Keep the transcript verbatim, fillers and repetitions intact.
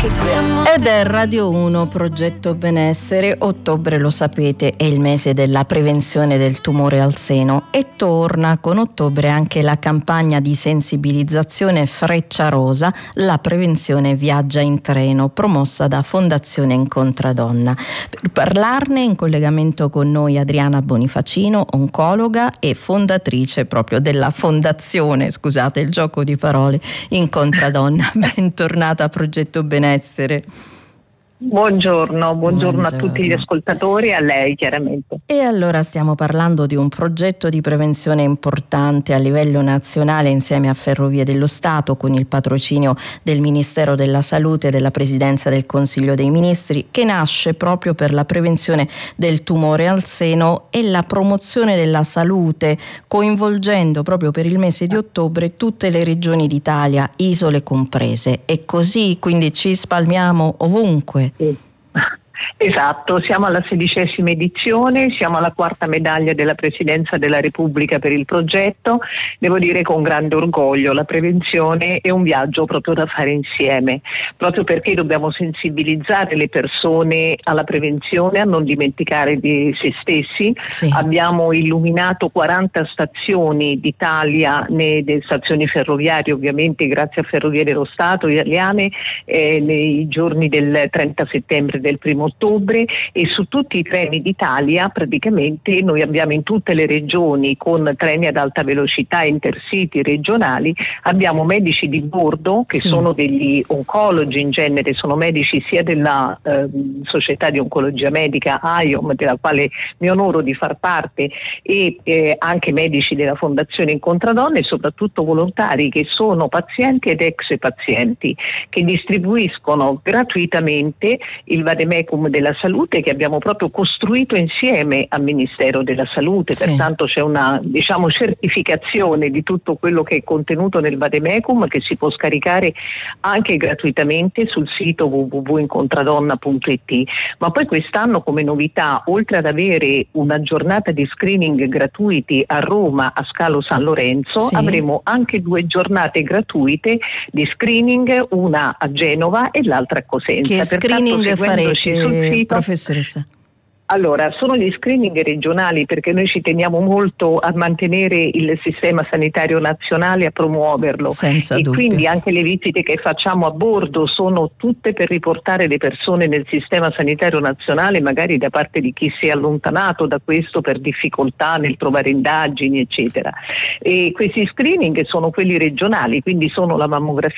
Ed è Radio uno, Progetto Benessere. Ottobre, lo sapete, è il mese della prevenzione del tumore al seno e torna con ottobre anche la campagna di sensibilizzazione Frecciarosa, la prevenzione viaggia in treno, promossa da Fondazione Incontra Donna. Per parlarne in collegamento con noi Adriana Bonifacino, oncologa e fondatrice proprio della fondazione, scusate il gioco di parole, Incontra Donna. Bentornata a Progetto Benessere. Buongiorno, buongiorno, buongiorno a tutti gli ascoltatori e a lei chiaramente. E allora stiamo parlando di un progetto di prevenzione importante a livello nazionale insieme a Ferrovie dello Stato, con il patrocinio del Ministero della Salute e della Presidenza del Consiglio dei Ministri, che nasce proprio per la prevenzione del tumore al seno e la promozione della salute, coinvolgendo proprio per il mese di ottobre tutte le regioni d'Italia, isole comprese. E così quindi ci spalmiamo ovunque. Sì. Esatto, siamo alla sedicesima edizione, siamo alla quarta medaglia della Presidenza della Repubblica per il progetto. Devo dire con grande orgoglio, la prevenzione è un viaggio proprio da fare insieme, proprio perché dobbiamo sensibilizzare le persone alla prevenzione, a non dimenticare di se stessi. Sì. Abbiamo illuminato quaranta stazioni d'Italia, nelle stazioni ferroviarie ovviamente grazie a Ferrovie dello Stato italiane, eh, nei giorni del trenta settembre del primo ottobre, e su tutti i treni d'Italia praticamente noi abbiamo in tutte le regioni, con treni ad alta velocità intercity regionali, abbiamo medici di bordo che sì. sono degli oncologi, in genere sono medici sia della eh, società di oncologia medica I O M, della quale mi onoro di far parte, e eh, anche medici della Fondazione Incontra Donna, e soprattutto volontari che sono pazienti ed ex pazienti, che distribuiscono gratuitamente il vademecum della salute, che abbiamo proprio costruito insieme al Ministero della Salute. Sì. Pertanto c'è una, diciamo, certificazione di tutto quello che è contenuto nel vademecum, che si può scaricare anche gratuitamente sul sito w w w punto incontradonna punto i t. Ma poi quest'anno, come novità, oltre ad avere una giornata di screening gratuiti a Roma, a Scalo San Lorenzo, sì. avremo anche due giornate gratuite di screening, una a Genova e l'altra a Cosenza. Che screening farete, professoressa? Allora, sono gli screening regionali, perché noi ci teniamo molto a mantenere il sistema sanitario nazionale, a promuoverlo. Senza e dubbio. Quindi anche le visite che facciamo a bordo sono tutte per riportare le persone nel sistema sanitario nazionale, magari da parte di chi si è allontanato da questo per difficoltà nel trovare indagini, eccetera. E questi screening sono quelli regionali, quindi sono la mammografia